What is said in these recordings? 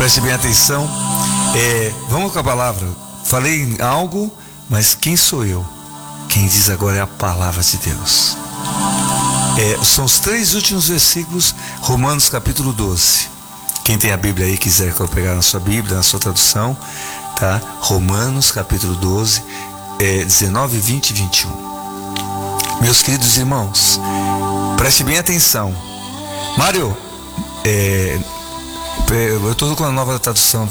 Preste bem atenção. Vamos com a palavra. Falei em algo, mas quem sou eu? Quem diz agora é a palavra de Deus. São os 3 últimos versículos, Romanos capítulo 12. Quem tem a Bíblia aí, quiser pegar na sua Bíblia, na sua tradução, tá? Romanos capítulo 12, 19, 20 e 21. Meus queridos irmãos, preste bem atenção. Mário, eu estou com a nova tradução,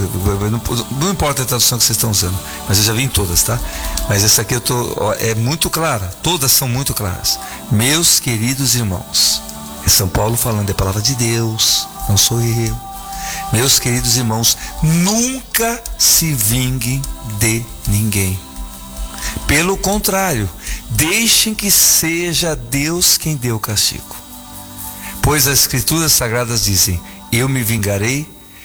não importa a tradução que vocês estão usando, mas eu já vi em todas, tá? Mas essa aqui é muito clara, todas são muito claras. Meus queridos irmãos, é São Paulo falando, é a palavra de Deus, não sou eu. Meus queridos irmãos, nunca se vinguem de ninguém. Pelo contrário, deixem que seja Deus quem dê o castigo. Pois as Escrituras Sagradas dizem: eu me vingarei,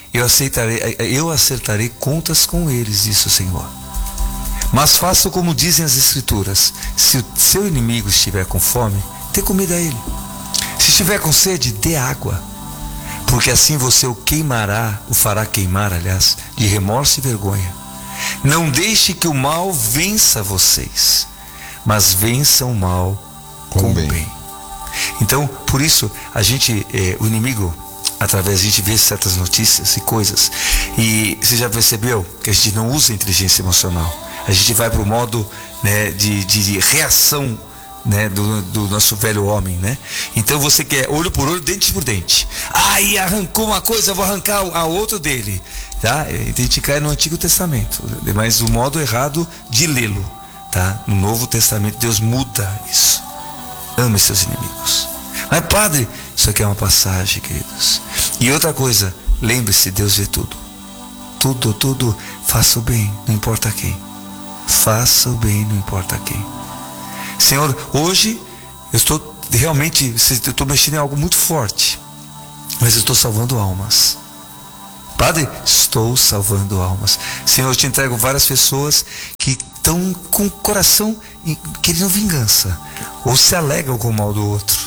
eu acertarei contas com eles, disse o Senhor. Mas faça como dizem as Escrituras: se o seu inimigo estiver com fome, dê comida a ele. Se estiver com sede, dê água. Porque assim você o fará queimar, de remorso e vergonha. Não deixe que o mal vença vocês, mas vença o mal com o bem. Então, por isso, o inimigo, através, a gente vê certas notícias e coisas, e você já percebeu que a gente não usa inteligência emocional, a gente vai para o modo, né, de reação, né, do nosso velho homem, né? Então você quer olho por olho, dente por dente. Arrancou uma coisa, eu vou arrancar a outra dele, tá? A gente cai no Antigo Testamento, mas o modo errado de lê-lo, tá? No Novo Testamento Deus muda isso. Ame seus inimigos. Mas padre, isso aqui é uma passagem, queridos. E outra coisa, lembre-se, Deus vê tudo. Tudo, faça o bem, não importa quem. Faça o bem, não importa quem. Senhor, hoje eu estou mexendo em algo muito forte, mas eu estou salvando almas. Padre, estou salvando almas. Senhor, eu te entrego várias pessoas que estão com o coração querendo vingança, ou se alegram com o mal do outro.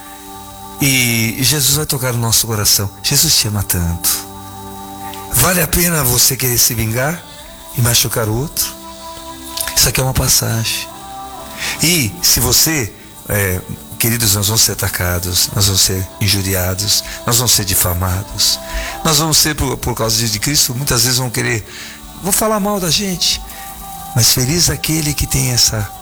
E Jesus vai tocar no nosso coração. Jesus te ama tanto. Vale a pena você querer se vingar e machucar o outro? Isso aqui é uma passagem. E se você, queridos, nós vamos ser atacados, nós vamos ser injuriados, nós vamos ser difamados, nós vamos ser, por causa de Cristo, muitas vezes vão falar mal da gente. Mas feliz aquele que tem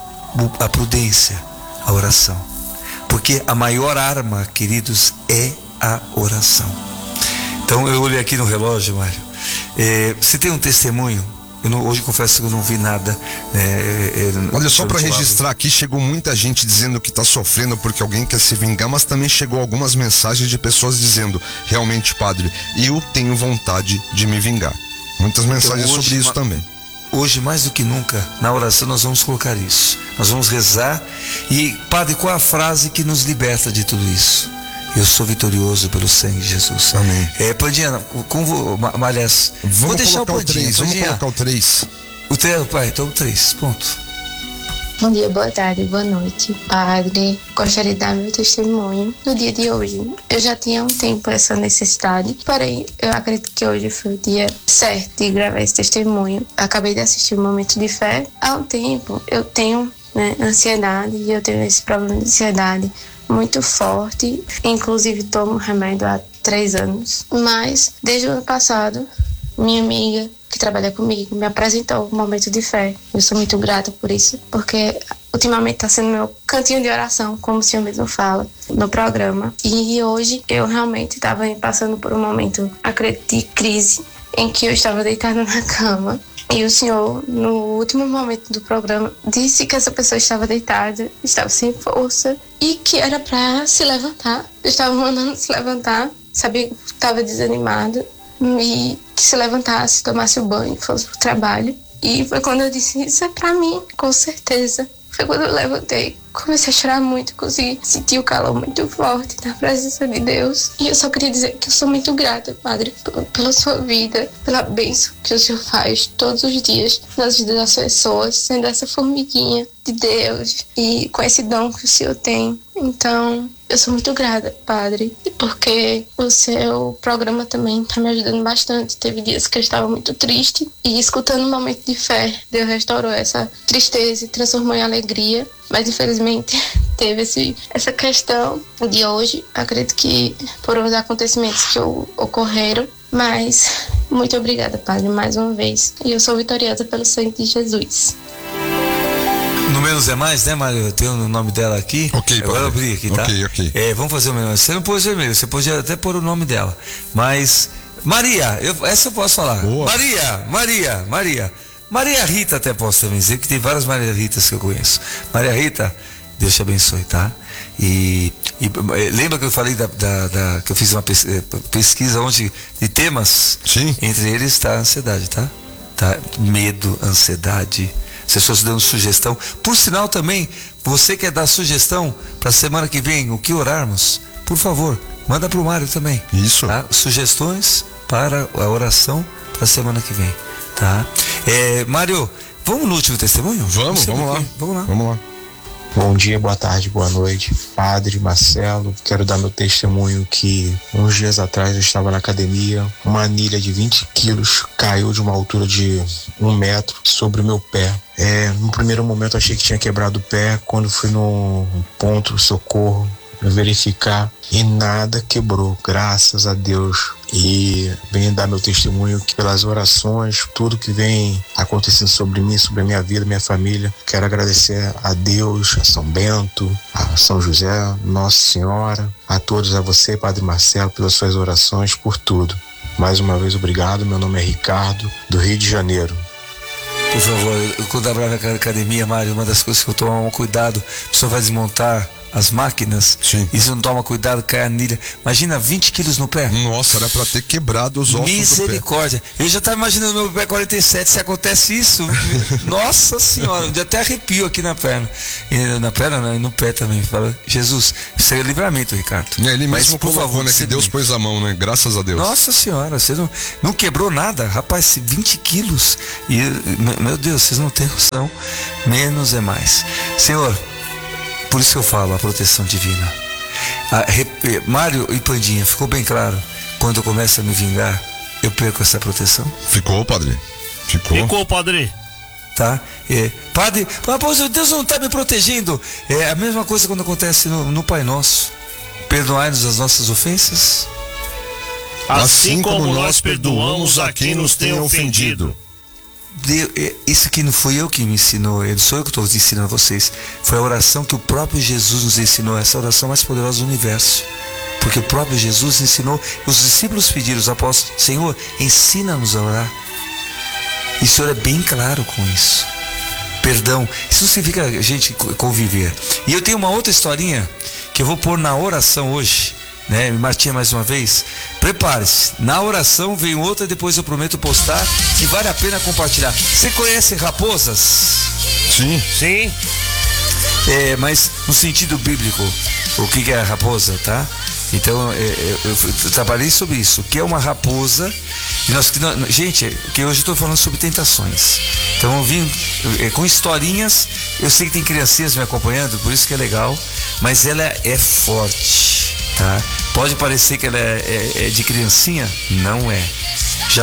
a prudência, a oração. Porque a maior arma, queridos, é a oração. Então eu olhei aqui no relógio, Mário. Você tem um testemunho? Hoje confesso que eu não vi nada. Olha, só para registrar aqui, chegou muita gente dizendo que está sofrendo porque alguém quer se vingar, mas também chegou algumas mensagens de pessoas dizendo: realmente, padre, eu tenho vontade de me vingar. Muitas mensagens sobre isso também. Hoje, mais do que nunca, na oração nós vamos colocar isso. Nós vamos rezar. E, padre, qual é a frase que nos liberta de tudo isso? Eu sou vitorioso pelo sangue de Jesus. Amém. Pandinha, aliás, vou deixar o Pandinha. Vamos colocar o 3. O 3, pai, então o 3, ponto. Bom dia, boa tarde, boa noite, padre. Gostaria de dar meu testemunho no dia de hoje. Eu já tinha um tempo essa necessidade, porém, eu acredito que hoje foi o dia certo de gravar esse testemunho. Acabei de assistir um Momento de Fé. Há um tempo eu tenho, ansiedade, e eu tenho esse problema de ansiedade muito forte, inclusive tomo remédio há 3 anos, mas desde o ano passado, minha amiga que trabalha comigo me apresentou o Momento de Fé. Eu sou muito grata por isso, porque ultimamente está sendo meu cantinho de oração, como o senhor mesmo fala no programa, e hoje eu realmente estava passando por um momento, acredito, de crise, em que eu estava deitada na cama. E o senhor, no último momento do programa, disse que essa pessoa estava deitada, estava sem força e que era para se levantar. Eu estava mandando se levantar, sabia que estava desanimado, e que se levantasse, tomasse o banho, fosse pro trabalho. E foi quando eu disse: isso é para mim, com certeza. Foi quando eu levantei, comecei a chorar muito, consegui sentir o calor muito forte na presença de Deus. E eu só queria dizer que eu sou muito grata, padre, pela sua vida, pela bênção que o senhor faz todos os dias nas vidas das pessoas, sendo essa formiguinha de Deus e com esse dom que o senhor tem. Então, Eu sou muito grata, Padre, porque o seu programa também tá me ajudando bastante. Teve dias que eu estava muito triste e escutando um momento de fé, Deus restaurou essa tristeza e transformou em alegria. Mas infelizmente teve essa questão de hoje. Acredito que foram os acontecimentos que ocorreram. Mas muito obrigada, Padre, mais uma vez. E eu sou vitoriosa pelo sangue de Jesus. No Menos é Mais, né, Mário? Eu tenho o nome dela aqui. Ok, agora eu abri aqui, tá? Ok. Vamos fazer o Menos. Você não pôs vermelho, você pode até pôr o nome dela. Mas, Maria, essa eu posso falar. Boa. Maria Rita, até posso também dizer, que tem várias Maria Ritas que eu conheço. Maria Rita, Deus te abençoe, tá? E lembra que eu falei que eu fiz uma pesquisa onde de temas? Sim. Entre eles está a ansiedade, tá? Medo, ansiedade. As pessoas dando sugestão. Por sinal também, você quer dar sugestão para a semana que vem, o que orarmos? Por favor, manda para o Mário também. Isso. Tá? Sugestões para a oração para a semana que vem, tá? Mário, vamos no último testemunho? Vamos lá. Bom dia, boa tarde, boa noite. Padre Marcelo, quero dar meu testemunho que uns dias atrás eu estava na academia, uma anilha de 20 quilos caiu de uma altura de 1 metro sobre o meu pé. No primeiro momento eu achei que tinha quebrado o pé, quando fui no ponto de socorro verificar e nada quebrou, graças a Deus. E venho dar meu testemunho que pelas orações, tudo que vem acontecendo sobre mim, sobre a minha vida, minha família, quero agradecer a Deus, a São Bento, a São José, Nossa Senhora, a todos, a você, Padre Marcelo, pelas suas orações, por tudo. Mais uma vez, obrigado. Meu nome é Ricardo, do Rio de Janeiro. Por favor, quando eu abrir a academia, Mário, uma das coisas que eu tomo um cuidado, a pessoa vai desmontar as máquinas. Sim. E se não toma cuidado, cai a anilha. Imagina 20 quilos no pé. Nossa, era pra ter quebrado os ossos. Misericórdia. Eu já tava imaginando meu pé 47, se acontece isso. Nossa Senhora, eu até arrepio aqui na perna. E na perna, não, e no pé também. Fala, Jesus, isso é livramento, Ricardo. Ele mesmo por colocou, favor, né? Que Deus pôs a mão, né? Graças a Deus. Nossa Senhora, você não quebrou nada. Rapaz, 20 quilos. E, meu Deus, vocês não têm noção. Menos é mais. Senhor, por isso que eu falo, a proteção divina. Mário e Pandinha, ficou bem claro? Quando eu começo a me vingar, eu perco essa proteção? Ficou, Padre? Ficou, Padre. Tá? Padre, Deus não está me protegendo. É a mesma coisa quando acontece no Pai Nosso. Perdoai-nos as nossas ofensas, assim como nós perdoamos a quem nos tem ofendido. Isso aqui não fui eu que me ensinou, não sou eu que estou ensinando a vocês. Foi a oração que o próprio Jesus nos ensinou, essa oração mais poderosa do universo. Porque o próprio Jesus ensinou, os discípulos pediram, os apóstolos, Senhor, ensina-nos a orar. E o Senhor é bem claro com isso. Perdão, isso significa a gente conviver. E eu tenho uma outra historinha que eu vou pôr na oração hoje, né? Martinha, mais uma vez, prepare-se, na oração vem outra, depois eu prometo postar, que vale a pena compartilhar. Você conhece raposas? Sim. Mas no sentido bíblico, o que é a raposa, tá? Então eu trabalhei sobre isso, o que é uma raposa. E gente, que hoje eu estou falando sobre tentações. Então eu vim com historinhas. Eu sei que tem criancinhas me acompanhando, por isso que é legal, mas ela é forte, tá? Pode parecer que ela é de criancinha, não é.